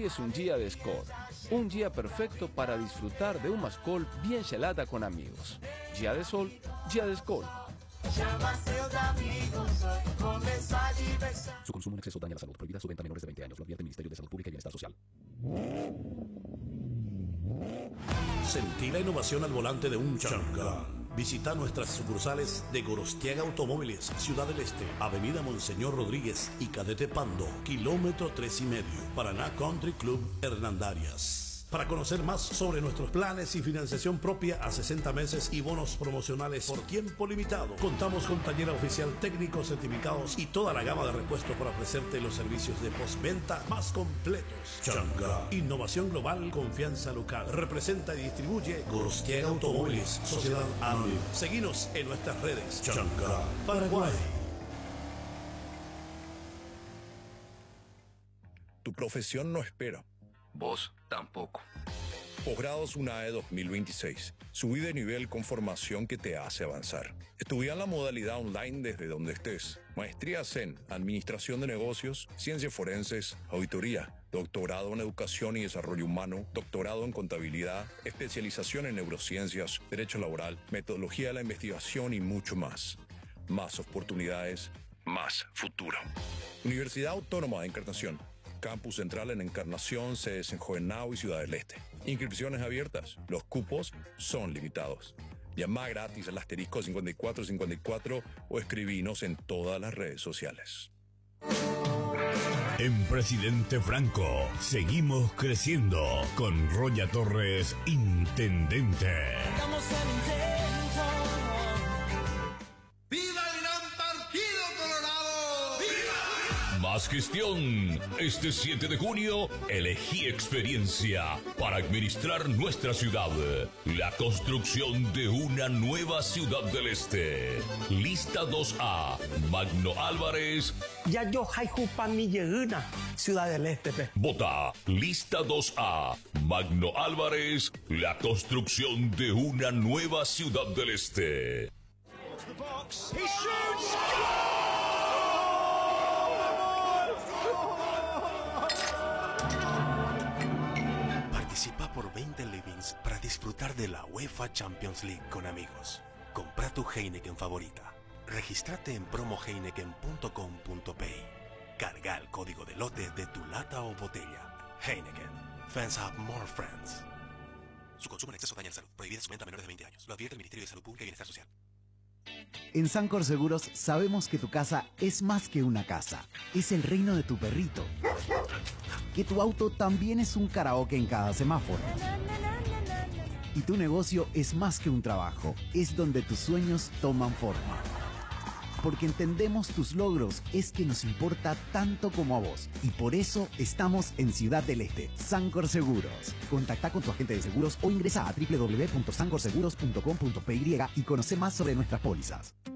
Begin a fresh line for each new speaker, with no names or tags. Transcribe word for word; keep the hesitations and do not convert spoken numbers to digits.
Hoy es un día de Skol, un día perfecto para disfrutar de un Skol bien gelada con amigos. Día de sol, día de Skol. Su consumo en exceso daña la salud. Prohibida su venta a menores de veinte años. Lo advierte el Ministerio de Salud Pública y Bienestar Social.
Sentí la innovación al volante de un Chang'an. Visita nuestras sucursales de Gorostiaga Automóviles, Ciudad del Este, Avenida Monseñor Rodríguez y Cadete Pando, kilómetro tres y medio, Paraná Country Club Hernandarias. Para conocer más sobre nuestros planes y financiación propia a sesenta meses y bonos promocionales por tiempo limitado, contamos con taller oficial técnicos certificados y toda la gama de repuestos para ofrecerte los servicios de postventa más completos. Chang'an, innovación global, confianza local. Representa y distribuye Gorostiaga Automóviles, Sociedad Anónima. Seguinos en nuestras redes. Chang'an, Paraguay.
Tu profesión no espera.
Vos tampoco.
Posgrados UNAE dos mil veintiséis. Subí de nivel con formación que te hace avanzar. Estudia en la modalidad online desde donde estés. Maestrías en Administración de Negocios, Ciencias Forenses, Auditoría, doctorado en Educación y Desarrollo Humano, doctorado en Contabilidad, especialización en Neurociencias, Derecho Laboral, Metodología de la Investigación y mucho más. Más oportunidades, más futuro. Universidad Autónoma de Encarnación. Campus Central en Encarnación, sedes en Jovenao y Ciudad del Este. Inscripciones abiertas. Los cupos son limitados. Llama gratis al asterisco cincuenta y cuatro cincuenta y cuatro o escribinos en todas las redes sociales.
En Presidente Franco, seguimos creciendo con Roya Torres, Intendente.
Estamos en intento.
¡Viva el gran partido Colorado! ¡Viva!
Más gestión. Este siete de junio, elegí experiencia para administrar nuestra ciudad. La construcción de una nueva Ciudad del Este. Lista dos A. Magno Álvarez.
Ya yo jaijupa mi lleguna. Ciudad del Este. Pe.
Vota. Lista dos A. Magno Álvarez. La construcción de una nueva Ciudad del Este.
Participa por veinte livings para disfrutar de la UEFA Champions League con amigos. Compra tu Heineken favorita. Regístrate en promo heineken punto com punto pe. Carga el código de lote de tu lata o botella. Heineken. Fans have more friends. Su consumo en exceso daña la salud. Prohibida su venta a menores de veinte años. Lo advierte el Ministerio de Salud Pública y Bienestar Social.
En Sancor Seguros sabemos que tu casa es más que una casa. Es el reino de tu perrito. Que tu auto también es un karaoke en cada semáforo. Y tu negocio es más que un trabajo. Es donde tus sueños toman forma. Porque entendemos tus logros, es que nos importa tanto como a vos. Y por eso estamos en Ciudad del Este. Sancor Seguros. Contacta con tu agente de seguros o ingresa a doble u doble u doble u punto sancor seguros punto com punto pe y y conoce más sobre nuestras pólizas.